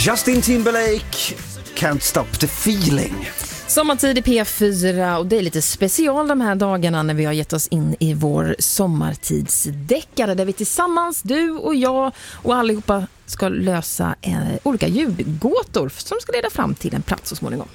Justin Timberlake, Can't Stop the Feeling. Sommartid i P4 och det är lite special de här dagarna när vi har gett oss in i vår sommartidsdeckare där vi tillsammans, du och jag och allihopa ska lösa olika ljudgåtor som ska leda fram till en plats så småningom.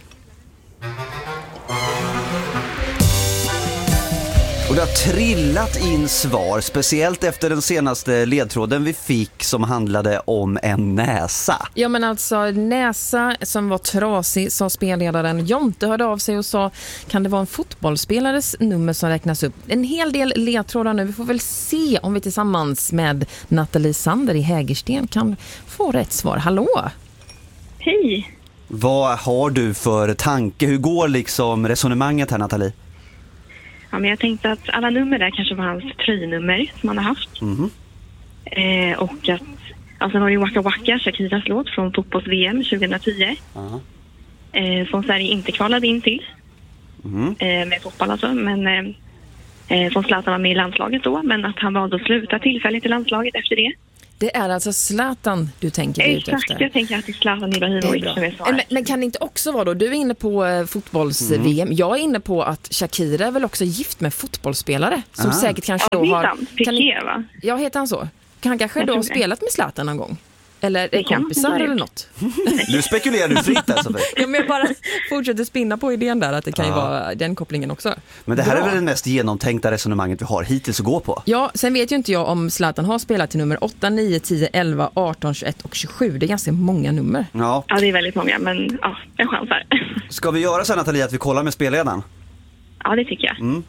Och det har trillat in svar, speciellt efter den senaste ledtråden vi fick som handlade om en näsa. Ja, men alltså näsa som var trasig, sa spelledaren. Jonte hörde av sig och sa, kan det vara en fotbollsspelares nummer som räknas upp? En hel del ledtrådar nu. Vi får väl se om vi tillsammans med Nathalie Sander i Hägersten kan få rätt svar. Hallå? Hej! Vad har du för tanke? Hur går liksom resonemanget här, Nathalie? Ja, men jag tänkte att alla nummer där kanske var hans tröjnummer som han har haft. Och att, alltså han har ju Waka Waka, Shakiras låt från fotbolls-VM 2010. Som Sverige inte kvalade in till. Med fotboll alltså. Men som Zlatan var med i landslaget då. Men att han valde att sluta tillfälligt i landslaget efter det. Det är alltså Zlatan du tänker ut efter. Exakt, jag tänker att det är Zlatan Ibrahimovic som är svaret. Men kan det inte också vara då, du är inne på fotbolls-VM, jag är inne på att Shakira är väl också gift med fotbollsspelare som säkert kanske då har... Piqué, va? Ja, heter han så? Kan han kanske då ha spelat med Zlatan någon gång? Eller är kompisar eller något? Nu spekulerar du fritt alltså. Ja, men jag bara fortsätter spinna på idén där att det kan ju vara den kopplingen också. Men det här är väl det mest genomtänkta resonemanget vi har hittills att gå på. Ja, sen vet ju inte jag om Zlatan har spelat till nummer 8, 9, 10, 11, 18, 21 och 27. Det är ganska många nummer. Ja, det är väldigt många, men ja, en chans här. Ska vi göra så, Nathalie, att vi kollar med spelledaren? Ja, det tycker jag.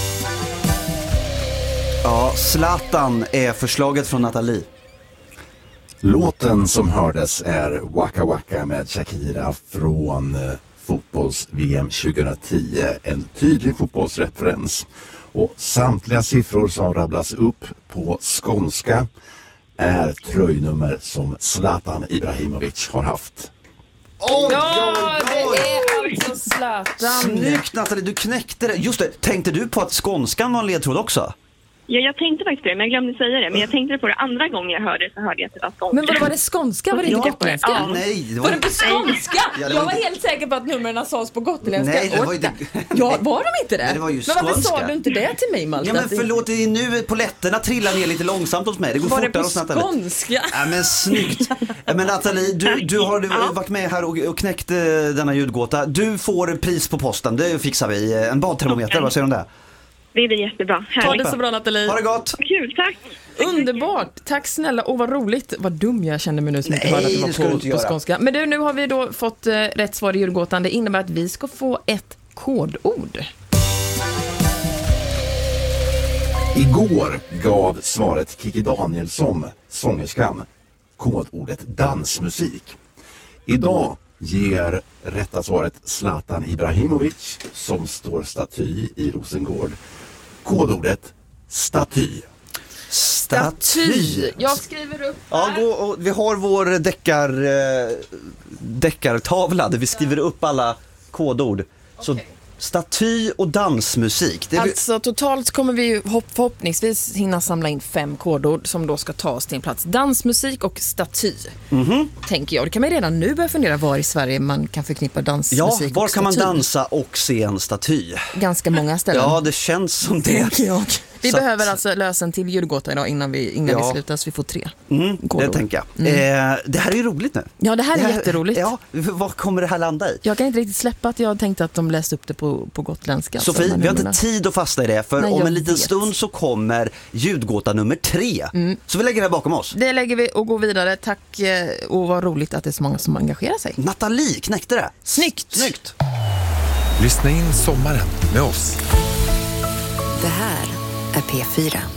Ja, Zlatan är förslaget från Nathalie. Låten som hördes är Waka Waka med Shakira från fotbolls-VM 2010. En tydlig fotbollsreferens. Och samtliga siffror som rabblas upp på skånska är tröjnummer som Zlatan Ibrahimovic har haft. Ja, det är alltså Zlatan. Snyggt, Nathalie, du knäckte det. Just det, tänkte du på att skånskan var en ledtråd också? Ja, jag tänkte faktiskt det, men jag glömde säga det. Men jag tänkte på det andra gången jag hörde så hörde jag att det var skånska. Men var det skånska? Var det inte gotländska? Ja. Nej, Var det på skånska? Ja, jag var helt säker på att numren sades på gotländska. Nej, det var inte... Ja, var de inte det? Nej, det var ju men varför skånska. sa du inte det till mig, Malte? Ja, men förlåt, det är nu polletterna trillar ner lite långsamt hos mig. Det går var fortare det och snabbare. på skånska? Ja, men snyggt. Men Nathalie, du har varit med här och knäckt denna ljudgåta. Du får pris på posten, det fixar vi. En badtermometer, vad säger du om det? Det blir jättebra. Ta det så bra, Nathalie. Ha det gott. Kul, tack. Underbart. Tack snälla. Och vad roligt. Vad dum jag kände mig nu som inte hörde att det var på skånska. Men du, nu har vi då fått rätt svar i ljudgåtan. Det innebär att vi ska få ett kodord. Igår gav svaret Kiki Danielsson, sångerskan, kodordet dansmusik. Idag ger rätta svaret Zlatan Ibrahimovic, som står staty i Rosengård, kodordet staty. Staty. Jag skriver upp här. Ja, och vi har vår deckartavla där vi skriver upp alla kodord. Så staty och dansmusik. Alltså totalt kommer vi ju förhoppningsvis hinna samla in 5 kodord som då ska tas till en plats. Dansmusik och staty, tänker jag. Det kan man redan nu börja fundera var i Sverige man kan förknippa dansmusik och staty. Ja, var kan man dansa och se en staty? Ganska många ställen. Ja, det känns som det. Vi behöver alltså lösa en till ljudgåta idag innan vi slutar, så vi får 3. Det tänker jag. Det här är ju roligt nu. Ja, det här är jätteroligt. Ja, vad kommer det här landa i? Jag kan inte riktigt släppa att jag tänkte att de läste upp det på gotländska. Sofie, vi har inte tid att fasta i det, för om en liten stund så kommer ljudgåta nummer 3. Så vi lägger det bakom oss. Det lägger vi och går vidare. Tack, och vad roligt att det är så många som engagerar sig. Nathalie knäckte det. Snyggt. Lyssna in sommaren med oss. Det här är P4.